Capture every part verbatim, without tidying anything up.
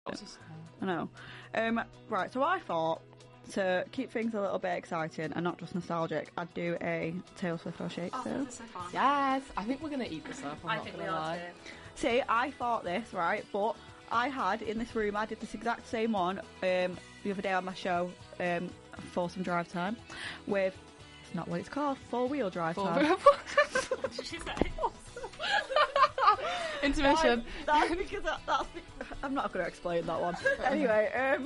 I know. Um, right, so I thought to keep things a little bit exciting and not just nostalgic, I'd do a Taylor Swift or Oh, Shakespeare. this is so fun. Yes, I think we're gonna eat this up. I'm I not think gonna we are lie. too. See, I thought this, right, but I had in this room, I did this exact same one um, the other day on my show, um, for some drive time, with, it's not what it's called, four-wheel drive Full time. What did she say? Intermission. I, that's because that, that's be- I'm not going to explain that one. Anyway, um,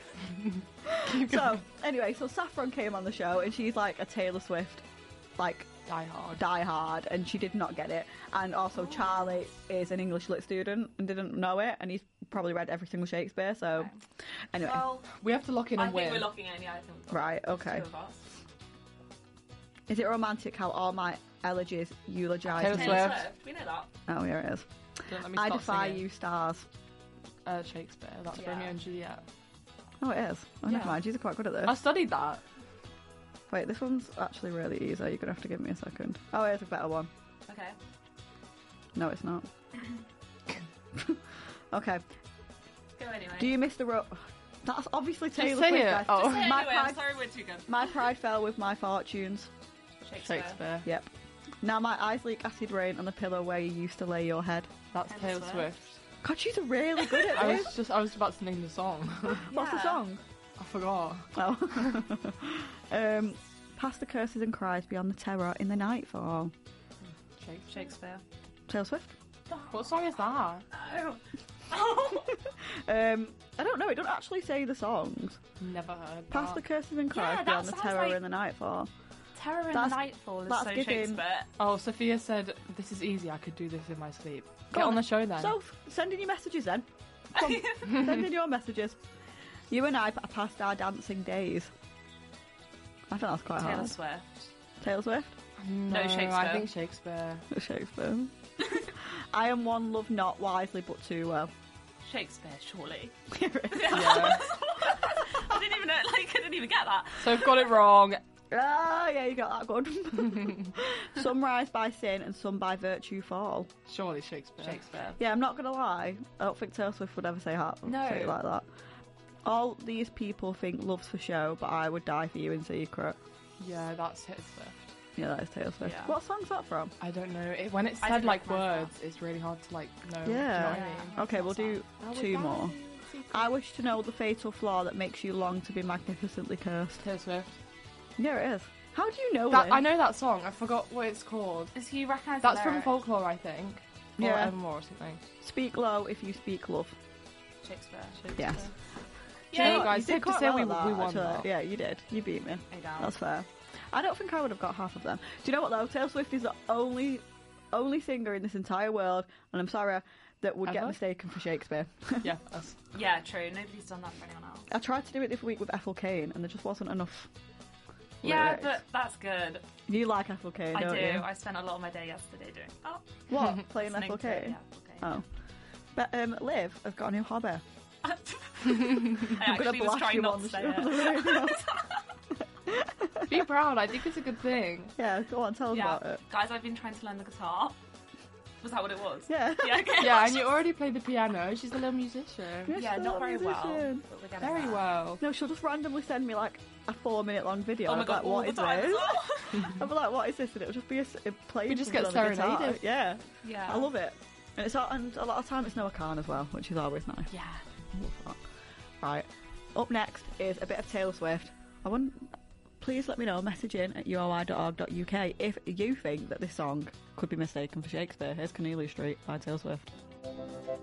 so anyway, so Saffron came on the show and she's like a Taylor Swift, like Die hard. die hard, and she did not get it. And also Charlie is an English lit student and didn't know it, and he's probably read every single Shakespeare. So Okay. anyway, Well, We have to lock in I and think win. we're locking in. Yeah, I think we've got right, okay. two of us. Is it romantic how all my elegies eulogise Taylor me? Swift. Taylor Swift. We know that. Oh, here it is. Don't let me I start defy singing. you, stars. Uh, Shakespeare. That's Yeah. Romeo and Juliet. Oh, it is. Oh, Yeah. never mind. She's quite good at this. I studied that. Wait, this one's actually really easy. You're gonna have to give me a second. Oh, here's a better one. Okay. No, it's not. Okay. Go anyway. Do you miss the road? That's obviously Taylor say Swift. it. guys. Oh. Just say it My anyway, I'm pride- sorry we're too good. My pride fell with my fortunes. Shakespeare. Shakespeare. Yep. Now my eyes leak acid rain on the pillow where you used to lay your head. That's Taylor Taylor Swift. Swift. God, she's really good at I this. was just I was about to name the song. What's the Yeah. song? I forgot. Oh. um, past the curses and cries beyond the terror in the nightfall. Shakespeare. Shakespeare. Taylor Swift. What song is that? Oh. Um, I don't know. It don't actually say the songs. Never heard. Past the that. curses and Yeah, cries that beyond the sounds terror like- in the nightfall. Terror in That's- the Nightfall is that's so giving- Shakespeare. Oh, Sophia said, "This is easy. I could do this in my sleep." Go Get on on the show then. So, send in your messages then. Come on, send in your messages. You and I p- passed our dancing days. I think that's quite Taylor hard. Swift. Taylor Swift? no, Shakespeare. I think Shakespeare. Shakespeare. I am one loved not wisely but too well. Shakespeare, surely. Here it is. Yeah. I didn't even know, like, I didn't even get that. So I've got it wrong. Ah, yeah, you got that good. Some rise by sin and some by virtue fall. Surely Shakespeare. Shakespeare. Yeah, I'm not gonna lie. I don't think Taylor Swift would ever say, ha- No. say it like that. All these people think love's for show, but I would die for you in secret. Yeah, that's Taylor Swift. Yeah, that is Taylor Swift. Yeah. What song's that from? I don't know. It, when it's I said didn't like recognise words, it's really hard to like know. Do you know Yeah. what I mean? Okay, we'll do two more. I wish to know the fatal flaw that makes you long to be magnificently cursed. Taylor Swift. Yeah, it is. How do you know That, this? I know that song. I forgot what it's called. Is he recognise That's the from lyrics? Folklore, I think. Or Yeah. Evermore or something. Speak low if you speak love. Shakespeare. Yes. Do you know, what? guys, did safe to quite say well we- at we that, won actually. that. Yeah, you did. You beat me. Hey, down. That's fair. I don't think I would have got half of them. Do you know what though? Taylor Swift is the only only singer in this entire world, and I'm sorry, that would get Ever? mistaken for Shakespeare. Yeah, us. Yeah, true. Nobody's done that for anyone else. I tried to do it this week with Ethel Cain, and there just wasn't enough. Yeah, lyrics. but that's good. You like Ethel Cain, I don't do. you? I spent a lot of my day yesterday doing. Oh, What? Playing listening Ethel to it, Cain? Yeah, okay. Oh. But um, Liv has got a new hobby. I I'm actually gonna was blast trying you not on to the say show. it. Be proud. I think it's a good thing. Yeah, go on, tell us Yeah, about it. guys, I've been trying to learn the guitar. Was that what it was? Yeah. Yeah. Okay. Yeah, and you already play the piano. She's a little musician. Yes, Yeah, she's not a very well. musician. But we're getting Very there. well. No, she'll just randomly send me like a four minute long video. Oh and my I'll be god, like, all what the is time as this? well. I'll be like, what is this? And it'll just be a, s- a playing We just something get on the guitar. serenaded. Yeah. Yeah. I love it. And it's all, and a lot of time it's Noah Khan as well, which is always nice. Yeah. Love that. Right. Up next is a bit of Taylor Swift. I want. Please let me know, message in at u o i dot org dot u k if you think that this song could be mistaken for Shakespeare. Here's Cornelia Street by Taylor Swift.